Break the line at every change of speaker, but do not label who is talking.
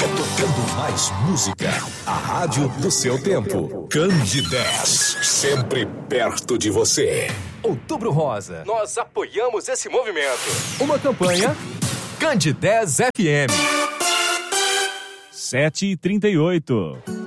Tocando mais música. A rádio do seu tempo. Candidez. Sempre perto de você.
Outubro Rosa. Nós apoiamos esse movimento. Uma campanha Candidez FM.
7h38.